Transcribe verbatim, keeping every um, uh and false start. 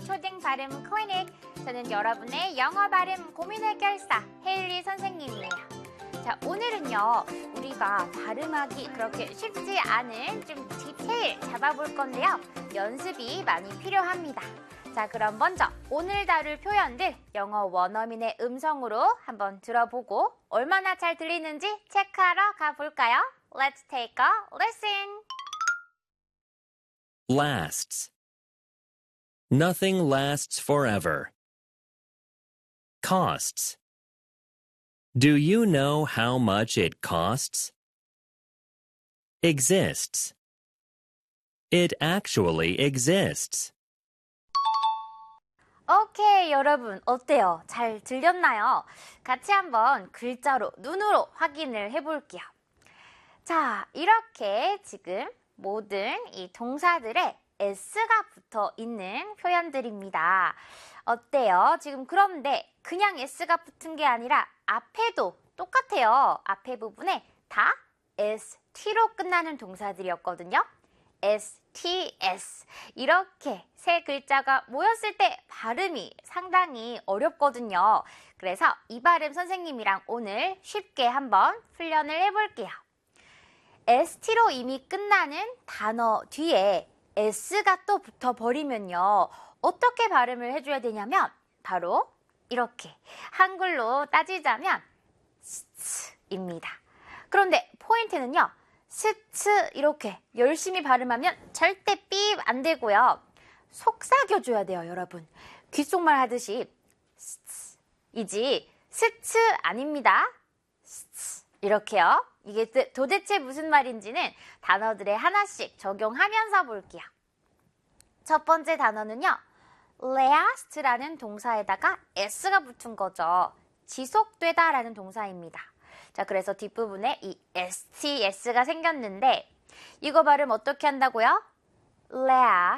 초등 발음 클리닉. 저는 여러분의 영어 발음 고민 해결사 헤일리 선생님이에요. 자, 오늘은요, 우리가 발음하기 그렇게 쉽지 않은 좀 디테일 잡아볼 건데요. 연습이 많이 필요합니다. 자, 그럼 먼저 오늘 다룰 표현들 영어 원어민의 음성으로 한번 들어보고 얼마나 잘 들리는지 체크하러 가볼까요? Let's take a listen. Lasts. Nothing lasts forever. Costs. Do you know how much it costs? Exists. It actually exists. 오케이, 여러분 어때요? 잘 들렸나요? 같이 한번 글자로 눈으로 확인을 해볼게요. 자, 이렇게 지금 모든 이 동사들에 s가 붙어 있는 표현들입니다. 어때요? 지금 그런데 그냥 s가 붙은 게 아니라 앞에도 똑같아요. 앞에 부분에 다 st로 끝나는 동사들이었거든요. sts. 이렇게 세 글자가 모였을 때 발음이 상당히 어렵거든요. 그래서 이 발음 선생님이랑 오늘 쉽게 한번 훈련을 해볼게요. st로 이미 끝나는 단어 뒤에 s가 또 붙어버리면요. 어떻게 발음을 해줘야 되냐면 바로 이렇게 한글로 따지자면 스츠입니다. 그런데 포인트는요. 스츠 이렇게 열심히 발음하면 절대 삐 안 되고요. 속삭여줘야 돼요, 여러분. 귓속말 하듯이 스츠이지 스츠 아닙니다. 스츠 이렇게요. 이게 도대체 무슨 말인지는 단어들에 하나씩 적용하면서 볼게요. 첫 번째 단어는요. last라는 동사에다가 s가 붙은 거죠. 지속되다 라는 동사입니다. 자, 그래서 뒷부분에 이 sts, s가 생겼는데 이거 발음 어떻게 한다고요? last